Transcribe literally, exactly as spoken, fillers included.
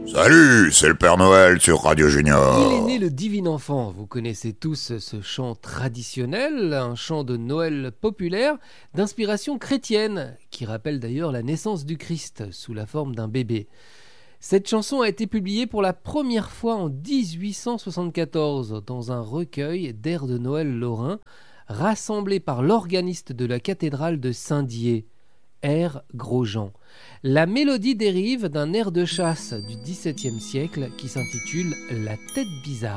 Salut, c'est le Père Noël sur Radio Junior. Il est né le divin enfant. Vous connaissez tous ce chant traditionnel, un chant de Noël populaire d'inspiration chrétienne, qui rappelle d'ailleurs la naissance du Christ sous la forme d'un bébé. Cette chanson a été publiée pour la première fois en dix-huit cent soixante-quatorze dans un recueil d'airs de Noël lorrain rassemblé par l'organiste de la cathédrale de Saint-Dié, Air Grosjean. La mélodie dérive d'un air de chasse du dix-septième siècle qui s'intitule La tête bizarre.